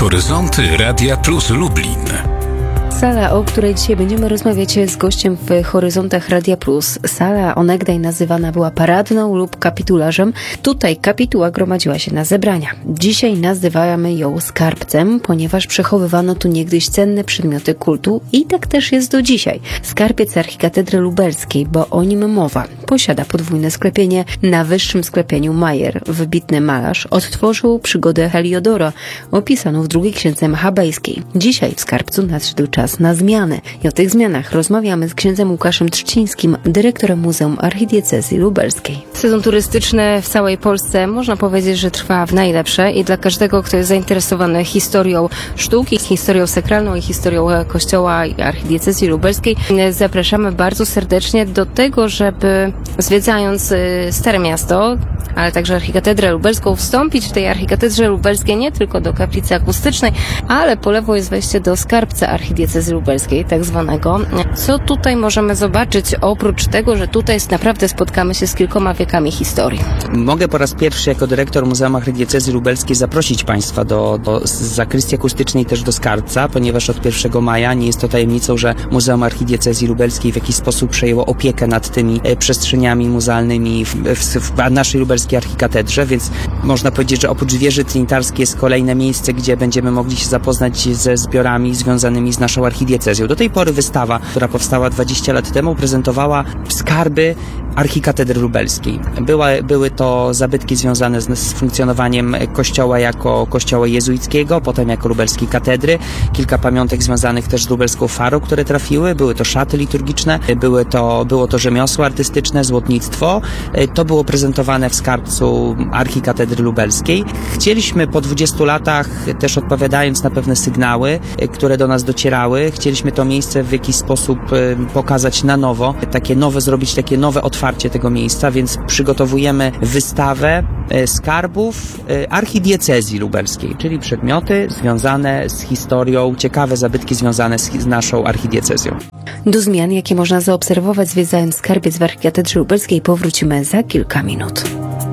Horyzonty Radia Plus Lublin. Sala, o której dzisiaj będziemy rozmawiać z gościem w Horyzontach Radia Plus. Sala onegdaj nazywana była paradną lub kapitularzem. Tutaj kapituła gromadziła się na zebrania. Dzisiaj nazywamy ją skarbcem, ponieważ przechowywano tu niegdyś cenne przedmioty kultu i tak też jest do dzisiaj. Skarbiec Archikatedry Lubelskiej, bo o nim mowa, posiada podwójne sklepienie. Na wyższym sklepieniu Majer, wybitny malarz, odtworzył przygodę Heliodora, opisaną w drugiej księdze machabejskiej. Dzisiaj w skarbcu nadszedł czas na zmiany. I o tych zmianach rozmawiamy z księdzem Łukaszem Trzcińskim, dyrektorem Muzeum Archidiecezji Lubelskiej. Sezon turystyczny w całej Polsce można powiedzieć, że trwa w najlepsze i dla każdego, kto jest zainteresowany historią sztuki, historią sakralną i historią Kościoła i Archidiecezji Lubelskiej, zapraszamy bardzo serdecznie do tego, żeby zwiedzając Stare Miasto, ale także Archikatedrę Lubelską, wstąpić w tej Archikatedrze Lubelskiej nie tylko do kaplicy akustycznej, ale po lewo jest wejście do skarbca Archidiecezji Lubelskiej, tak zwanego. Co tutaj możemy zobaczyć, oprócz tego, że tutaj naprawdę spotkamy się z kilkoma wiekami historii? Mogę po raz pierwszy jako dyrektor Muzeum Archidiecezji Lubelskiej zaprosić Państwa do zakrystii akustycznej, też do skarbca, ponieważ od 1 maja nie jest to tajemnicą, że Muzeum Archidiecezji Lubelskiej w jakiś sposób przejęło opiekę nad tymi przestrzeniami muzealnymi w naszej lubelskiej archikatedrze, więc można powiedzieć, że oprócz wieży trinitarskie jest kolejne miejsce, gdzie będziemy mogli się zapoznać ze zbiorami związanymi z naszą archidiecezją. Do tej pory wystawa, która powstała 20 lat temu, prezentowała skarby Archikatedry Lubelskiej. Były to zabytki związane z funkcjonowaniem kościoła jako kościoła jezuickiego, potem jako lubelskiej katedry. Kilka pamiątek związanych też z lubelską farą, które trafiły. Były to szaty liturgiczne, było to rzemiosło artystyczne, złotnictwo. To było prezentowane w skarbcu Archikatedry Lubelskiej. Chcieliśmy po 20 latach, też odpowiadając na pewne sygnały, które do nas docierały, chcieliśmy to miejsce w jakiś sposób pokazać na nowo, zrobić takie nowe otwarcie tego miejsca, więc przygotowujemy wystawę skarbów Archidiecezji Lubelskiej, czyli przedmioty związane z historią, ciekawe zabytki związane z naszą archidiecezją. Do zmian, jakie można zaobserwować zwiedzając skarbiec w Archikatedrze Lubelskiej, powrócimy za kilka minut.